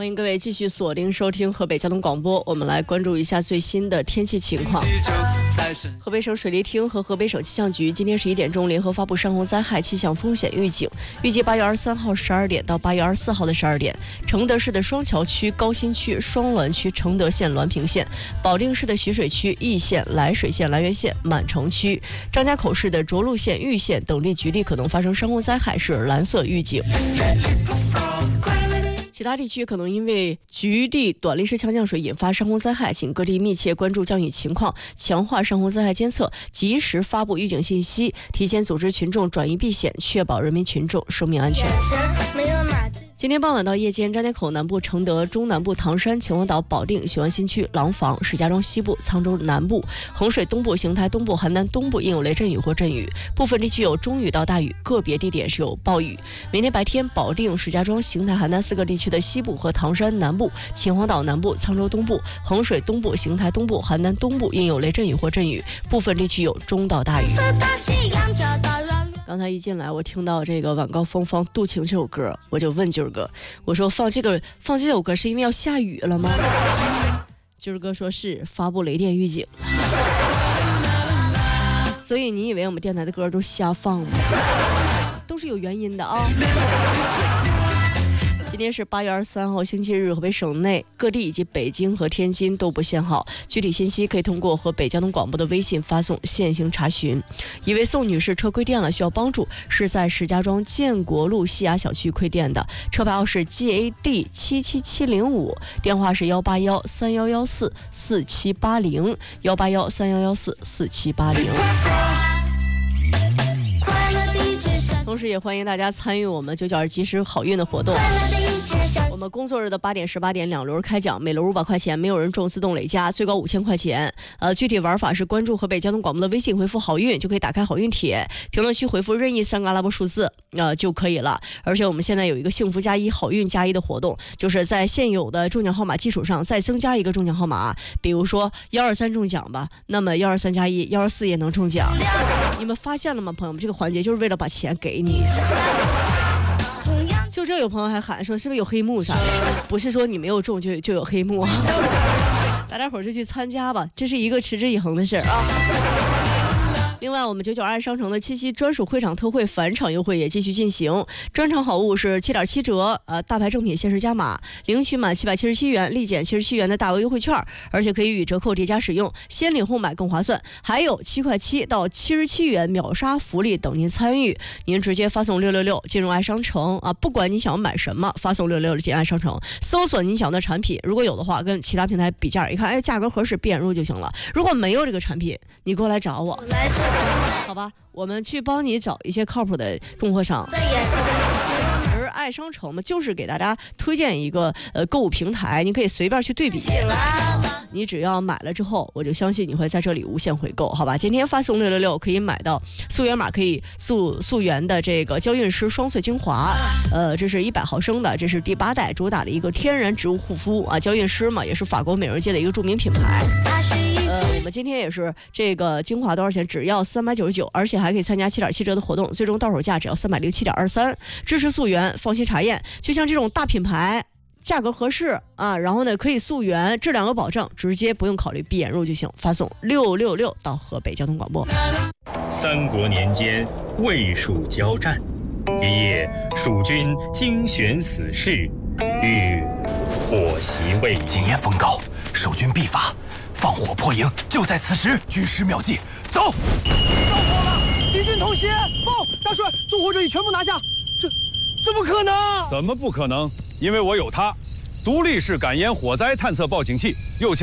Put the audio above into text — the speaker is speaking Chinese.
欢迎各位继续锁定收听河北交通广播，我们来关注一下最新的天气情况。河北省水利厅和河北省气象局今天11点钟联合发布山洪灾害气象风险预警，预计8月23号12点到8月24号的12点，承德市的双桥区、高新区、双滦区、承德县、滦平县，保定市的徐水区、易县、涞水县、涞源县、满城区，张家口市的涿鹿县、玉县等地局地可能发生山洪灾害，是蓝色预警。其他地区可能因为局地短历时强降水引发山洪灾害，请各地密切关注降雨情况，强化山洪灾害监测，及时发布预警信息，提前组织群众转移避险，确保人民群众生命安全。今天傍晚到夜间，张家口南部、承德中南部、唐山、秦皇岛、保定、雄安新区、廊坊、石家庄西部、沧州南部、衡水东部、邢台东部、邯郸东部应有雷阵雨或阵雨，部分地区有中雨到大雨，个别地点是有暴雨。明天白天，保定、石家庄、邢台、邯郸4个地区的西部和唐山南部、秦皇岛南部、沧州东部、衡水东部、邢台东部、邯郸东部应有雷阵雨或阵雨，部分地区有中到大雨。刚才一进来，我听到这个晚高峰放《渡情》这首歌，我就问军儿哥，我说放这首歌是因为要下雨了吗？军儿哥说是发布雷电预警。所以你以为我们电台的歌都瞎放吗？都是有原因的啊。今天是8月23号星期日，河北省内各地以及北京和天津都不限号，具体信息可以通过河北交通广播的微信发送限行查询。一位宋女士车亏电了，需要帮助，是在石家庄建国路西雅小区亏电的，车牌号是 GAD 77705，电话是18131144780 18131144780。同时也欢迎大家参与我们992及时好运的活动。我们工作日的8点、18点2轮开奖，每轮500块钱，没有人中自动累加，最高5000块钱。具体玩法是关注河北交通广播的微信，回复好运就可以打开好运帖，评论区回复任意3个阿拉伯数字就可以了。而且我们现在有一个幸福加1、好运加1的活动，就是在现有的中奖号码基础上再增加一个中奖号码，比如说123中奖吧，那么123加1 124也能中奖。你们发现了吗，朋友们？这个环节就是为了把钱给你。就这有朋友还喊说是不是有黑幕啥的？不是说你没有中就有黑幕，大家伙儿就去参加吧，这是一个持之以恒的事儿啊。另外，我们992商城的七夕专属会场特惠返场优惠也继续进行，专场好物是7.7折，大牌正品限时加码，领取满777元立减77元的大额优惠券，而且可以与折扣叠加使用，先领后买更划算，还有7块7到77元秒杀福利等您参与。您直接发送666进入爱商城啊，不管你想要买什么，发送666进爱商城，搜索您想要的产品，如果有的话，跟其他平台比价一看，哎，价格合适，变入就行了。如果没有这个产品，你过来找我。好吧，我们去帮你找一些靠谱的供货商。而爱商城嘛，就是给大家推荐一个购物平台，你可以随便去对比。你只要买了之后，我就相信你会在这里无限回购，好吧？今天发送666可以买到溯源码，可以溯源的这个娇韵诗双穗精华，这是100毫升的，这是第8代主打的一个天然植物护肤啊，娇韵诗嘛，也是法国美容界的一个著名品牌。我们今天也是这个精华多少钱？只要399，而且还可以参加7.7折的活动，最终到手价只要307.23，支持溯源，放心查验。就像这种大品牌，价格合适啊，然后呢可以溯源，质量有保障，直接不用考虑闭眼入就行，发送666到河北交通广播。 三国年间，魏蜀交战，一夜蜀军精选死士，欲火袭魏。 今夜风高，守军必发。放火破营，就在此时。军师妙计，走！着火了，敌军偷袭！报，大帅，纵火者已全部拿下。这怎么可能？ 怎么不可能？因为我有它，独立式感烟火灾探测报警器，又